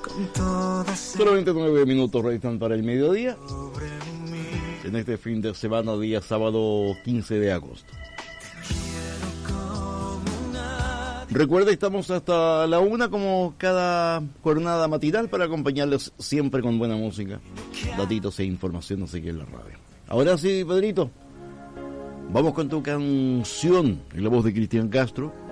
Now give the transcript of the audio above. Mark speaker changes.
Speaker 1: Solamente 9 minutos restan para el mediodía en este fin de semana, día sábado 15 de agosto. Recuerda, estamos hasta la 1 como cada jornada matinal para acompañarles siempre con buena música, datitos e informaciones aquí en la radio. Ahora sí, Pedrito, vamos con tu canción en la voz de Cristian Castro.